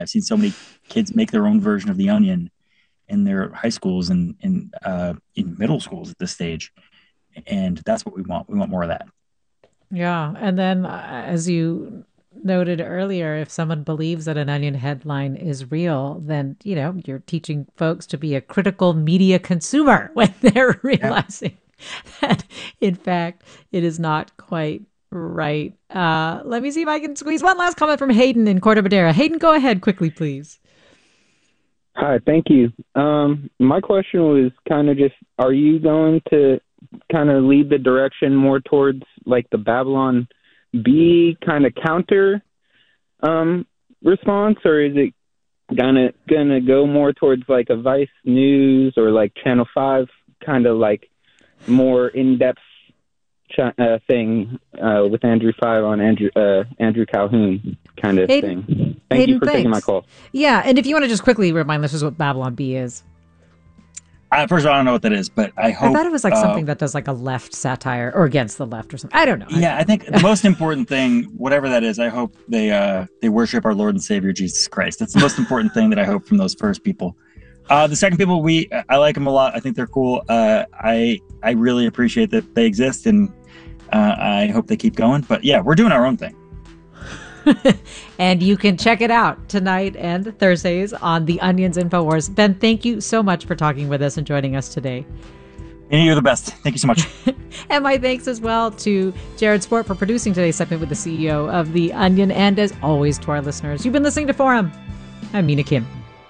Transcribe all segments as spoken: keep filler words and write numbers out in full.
I've seen so many kids make their own version of the Onion in their high schools and in uh, in middle schools at this stage, and that's what we want. We want more of that. Yeah. And then, uh, as you noted earlier, if someone believes that an Onion headline is real, then, you know, you're teaching folks to be a critical media consumer when they're Yeah. realizing that, in fact, it is not quite right. Uh, let me see if I can squeeze one last comment from Hayden in Corte Madera. Hayden, go ahead quickly, please. Hi, thank you. Um, my question was kind of just, are you going to kind of lead the direction more towards like the Babylon B kind of counter um, response, or is it gonna gonna go more towards like a Vice News or like Channel Five kind of like more in depth ch- uh, thing uh, with Andrew Five on Andrew uh, Andrew Calhoun kind of Hayden, thing? Thank you Hayden, for taking my thanks. call. Yeah, and if you want to just quickly remind listeners what Babylon B is. I, first of all, I don't know what that is, but I I hope. thought it was like Uh, something that does like a left satire or against the left or something. I don't know. I yeah, don't I think know. the most important thing, whatever that is, I hope they uh, they worship our Lord and Savior Jesus Christ. That's the most important thing that I hope from those first people. Uh, the second people, we I like them a lot. I think they're cool. Uh, I I really appreciate that they exist, and uh, I hope they keep going. But yeah, we're doing our own thing. And you can check it out tonight and Thursdays on the Onions InfoWars. Ben, thank you so much for talking with us and joining us today. And you're the best. Thank you so much. And my thanks as well to Jared Sport for producing today's segment with the C E O of The Onion. And as always, to our listeners, you've been listening to Forum. I'm Mina Kim.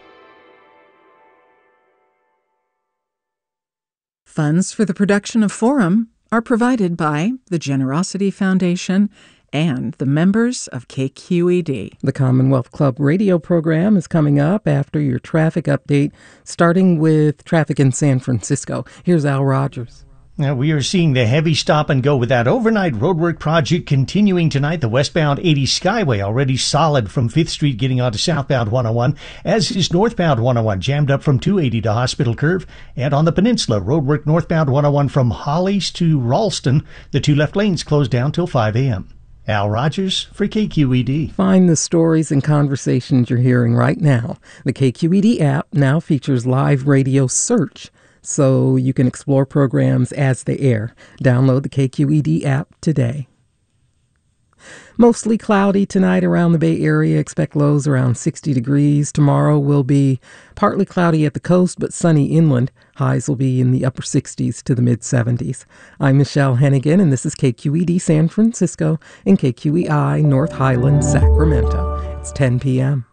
Funds for the production of Forum are provided by the Generosity Foundation and the members of K Q E D. The Commonwealth Club radio program is coming up after your traffic update, starting with traffic in San Francisco. Here's Al Rogers. Now, we are seeing the heavy stop and go with that overnight roadwork project continuing tonight. The westbound eighty Skyway already solid from fifth Street getting onto southbound one oh one, as is northbound one oh one jammed up from two eighty to Hospital Curve. And on the peninsula, roadwork northbound one oh one from Hollies to Ralston. The two left lanes closed down till five a.m. Al Rogers for K Q E D. Find the stories and conversations you're hearing right now. The K Q E D app now features live radio search, so you can explore programs as they air. Download the K Q E D app today. Mostly cloudy tonight around the Bay Area. Expect lows around sixty degrees. Tomorrow will be partly cloudy at the coast, but sunny inland. Highs will be in the upper sixties to the mid seventies. I'm Michelle Hennigan, and this is K Q E D San Francisco and K Q E I North Highlands, Sacramento. It's ten p.m.